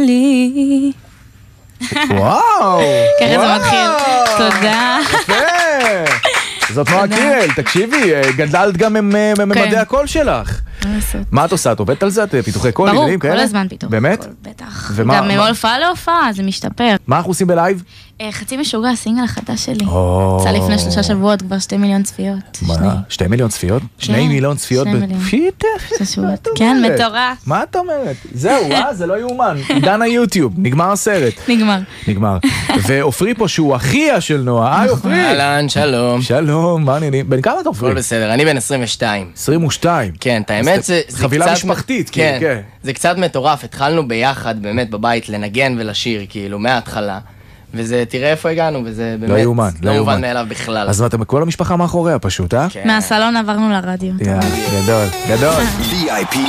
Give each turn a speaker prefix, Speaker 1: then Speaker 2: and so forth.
Speaker 1: לי.
Speaker 2: וואו!
Speaker 1: ככה זה מתחיל. תודה.
Speaker 2: יפה! זאת נועה קירל, תקשיבי, גדלת גם מממדי הקול שלך. מה את עושה? את עובדת על זה? את פיתוחי קול?
Speaker 1: ברור, כל הזמן פיתוחי קול.
Speaker 2: באמת?
Speaker 1: בטח. גם מהופעה להופעה, זה משתפר.
Speaker 2: מה אנחנו עושים בלייב?
Speaker 1: חצי משוגע, הסינגל החדש שלי. יצא לפני 3 שבועות, כבר 2 מיליון צפיות.
Speaker 2: מה? 2 מיליון צפיות? 2 מיליון צפיות?
Speaker 1: 2 מיליון.
Speaker 2: פיתח?
Speaker 1: כן, מטורף.
Speaker 2: מה את אומרת? זהו, זה לא יאומן. עידן היוטיוב, נגמר הסרט. נגמר. ועופרי פה שהוא אחיה של נועה. היי עופרי.
Speaker 3: אהלן, שלום.
Speaker 2: שלום, מה העניינים? בן כמה אתה עופרי?
Speaker 3: הכל בסדר, אני בן 22.
Speaker 2: 22.
Speaker 3: כן, האמת זה
Speaker 2: חבילה משפחתית,
Speaker 3: כן. זה קצת מטורף, התחלנו ביחד באמת בבית לנגן ולשיר, כאילו, מההתחלה. וזה, תראה איפה הגענו, וזה באמת לא מובן מאליו בכלל.
Speaker 2: אז אתם כל המשפחה מאחוריה פשוט, אה?
Speaker 1: מהסלון עברנו לרדיו.
Speaker 2: גדול.
Speaker 4: VIP